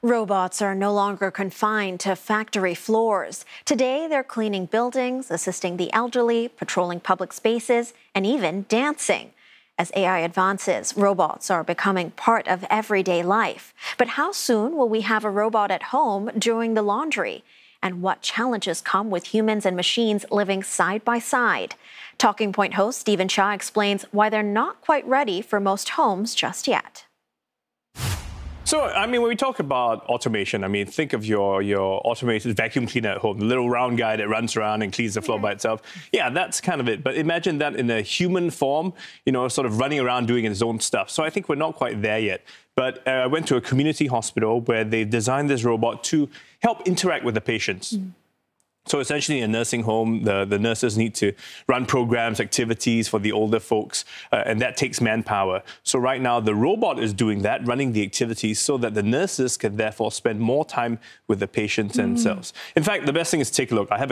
Robots are no longer confined to factory floors. Today, they're cleaning buildings, assisting the elderly, patrolling public spaces, and even dancing. As AI advances, robots are becoming part of everyday life. But how soon will we have a robot at home doing the laundry? And what challenges come with humans and machines living side by side? Talking Point host Stephen Chia explains why they're not quite ready for most homes just yet. So, when we talk about automation, think of your automated vacuum cleaner at home, the little round guy that runs around and cleans the floor by itself. Yeah, that's kind of it. But imagine that in a human form, sort of running around doing his own stuff. So I think we're not quite there yet. But I went to a community hospital where they've designed this robot to help interact with the patients. So essentially, in a nursing home, the nurses need to run programs, activities for the older folks, and that takes manpower. So right now, the robot is doing that, running the activities so that the nurses can therefore spend more time with the patients themselves. In fact, the best thing is to take a look. I have